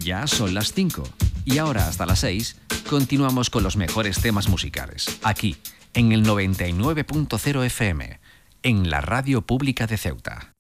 Ya son las 5 y ahora hasta las 6 continuamos con los mejores temas musicales, aquí en el 99.0 FM, en la Radio Pública de Ceuta.